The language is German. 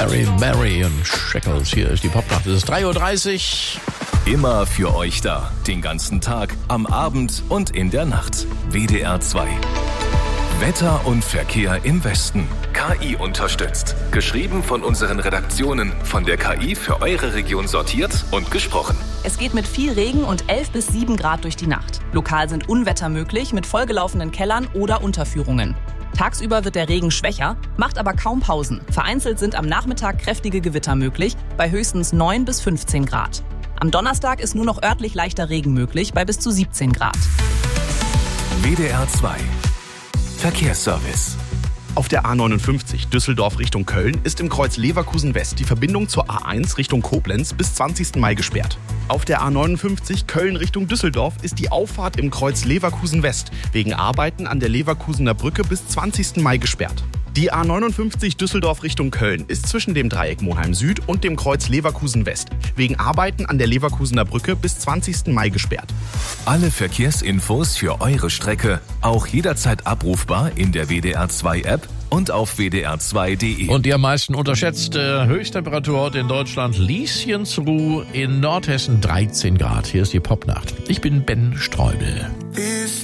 Mary und Shackles. Hier ist die Popnacht. Es ist 3:30 Uhr. Immer für euch da. Den ganzen Tag, am Abend und in der Nacht. WDR 2. Wetter und Verkehr im Westen. KI unterstützt. Geschrieben von unseren Redaktionen. Von der KI für eure Region sortiert und gesprochen. Es geht mit viel Regen und 11 bis 7 Grad durch die Nacht. Lokal sind Unwetter möglich mit vollgelaufenen Kellern oder Unterführungen. Tagsüber wird der Regen schwächer, macht aber kaum Pausen. Vereinzelt sind am Nachmittag kräftige Gewitter möglich, bei höchstens 9 bis 15 Grad. Am Donnerstag ist nur noch örtlich leichter Regen möglich, bei bis zu 17 Grad. WDR 2. Verkehrsservice. Auf der A59 Düsseldorf Richtung Köln ist im Kreuz Leverkusen West die Verbindung zur A1 Richtung Koblenz bis 20. Mai gesperrt. Auf der A59 Köln Richtung Düsseldorf ist die Auffahrt im Kreuz Leverkusen West wegen Arbeiten an der Leverkusener Brücke bis 20. Mai gesperrt. Die A59 Düsseldorf Richtung Köln ist zwischen dem Dreieck Monheim Süd und dem Kreuz Leverkusen West wegen Arbeiten an der Leverkusener Brücke bis 20. Mai gesperrt. Alle Verkehrsinfos für eure Strecke auch jederzeit abrufbar in der WDR 2 App und auf wdr2.de. Und die am meisten unterschätzte Höchsttemperatur heute in Deutschland, Lieschensruh in Nordhessen 13 Grad. Hier ist die Popnacht. Ich bin Ben Streubel.